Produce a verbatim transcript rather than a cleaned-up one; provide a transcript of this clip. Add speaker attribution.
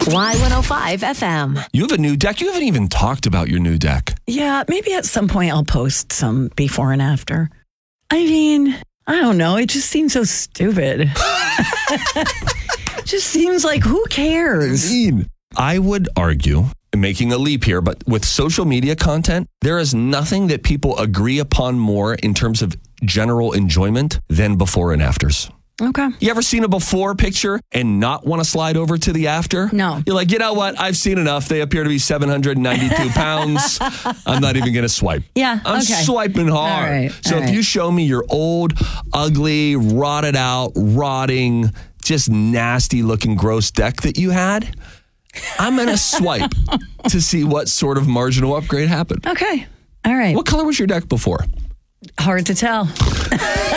Speaker 1: Y one oh five F M.
Speaker 2: You have a new deck. You haven't even talked about your new deck.
Speaker 3: Yeah, maybe at some point I'll post some before and after. I mean, I don't know. It just seems so stupid. Just seems like, who cares?
Speaker 2: I would argue, making a leap here, but with social media content, there is nothing that people agree upon more in terms of general enjoyment than before and afters.
Speaker 3: Okay.
Speaker 2: You ever seen a before picture and not want to slide over to the after?
Speaker 3: No.
Speaker 2: You're like, you know what? I've seen enough. They appear to be seven hundred ninety-two pounds. I'm not even going to swipe.
Speaker 3: Yeah,
Speaker 2: I'm
Speaker 3: okay.
Speaker 2: swiping hard.
Speaker 3: All right,
Speaker 2: so
Speaker 3: all
Speaker 2: if
Speaker 3: right.
Speaker 2: you show me your old, ugly, rotted out, rotting, just nasty looking gross deck that you had, I'm going to swipe to see what sort of marginal upgrade happened.
Speaker 3: Okay. All right.
Speaker 2: What color was your deck before?
Speaker 3: Hard to tell.